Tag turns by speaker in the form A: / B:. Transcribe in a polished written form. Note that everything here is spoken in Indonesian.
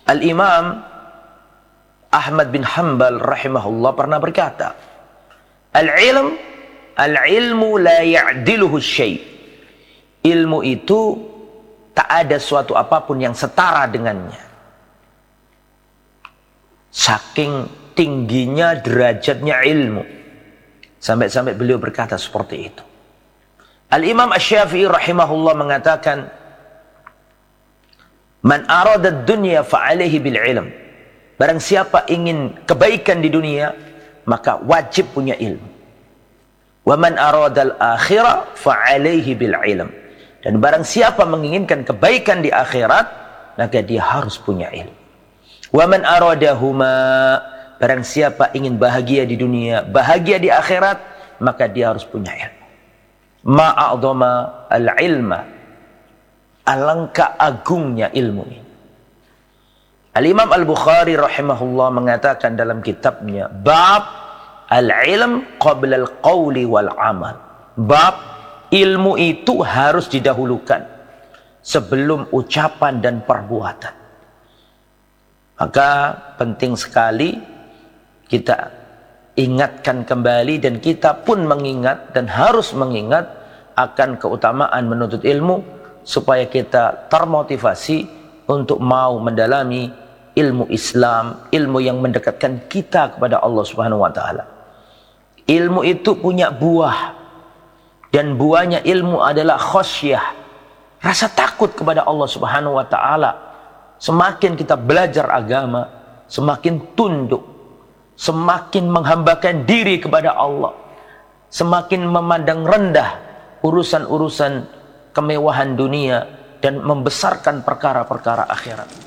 A: Al-Imam Ahmad bin Hanbal rahimahullah pernah berkata, Al-ilmu la ya'diluhu syai'. Ilmu itu tak ada suatu apapun yang setara dengannya. Saking tingginya derajatnya ilmu. Sampai-sampai beliau berkata seperti itu. Al-Imam Asy-Syafi'i rahimahullah mengatakan, Man arada dunya fa'alaihi bil ilm. Barang siapa ingin kebaikan di dunia, maka wajib punya ilmu. Wa man arada al-akhirah fa'alaihi bil ilm. Dan barang siapa menginginkan kebaikan di akhirat, maka dia harus punya ilmu. Wa man aradahuma, barang siapa ingin bahagia di dunia, bahagia di akhirat, maka dia harus punya ilmu. Ma'a'dhama al-ilma, alangkah agungnya ilmu ini. Al-Imam Al-Bukhari rahimahullah mengatakan dalam kitabnya, Bab al-ilm qabla al-qawli wal-amal. Bab ilmu itu harus didahulukan sebelum ucapan dan perbuatan. Maka penting sekali kita ingatkan kembali, dan kita pun mengingat dan harus mengingat akan keutamaan menuntut ilmu, supaya kita termotivasi untuk mau mendalami ilmu Islam, ilmu yang mendekatkan kita kepada Allah Subhanahu wa taala. Ilmu itu punya buah, dan buahnya ilmu adalah khasyah, rasa takut kepada Allah Subhanahu wa taala. Semakin kita belajar agama, semakin tunduk, semakin menghambakan diri kepada Allah, semakin memandang rendah urusan-urusan kemewahan dunia dan membesarkan perkara-perkara akhirat.